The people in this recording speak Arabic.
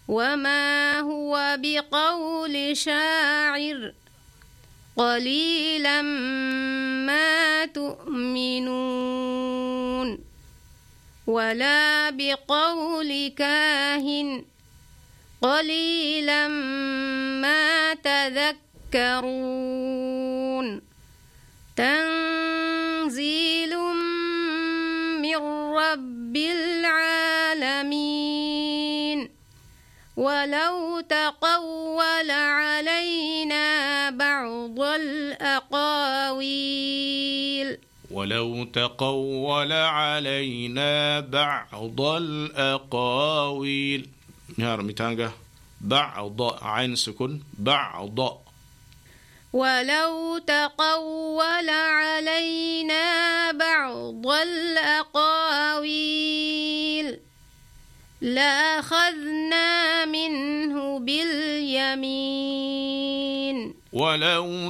وما هو بقول شاعر قليلا ما تؤمنون ولا بقول كاهن قليلا ما تذكرون تنزيل من رب العالمين ولو تقول علينا بعض الأقاويل نهار ميتانجا بعض عين سكون بعض ولو تقول علينا بعض الأقاويل لأخذنا منه باليمين ولو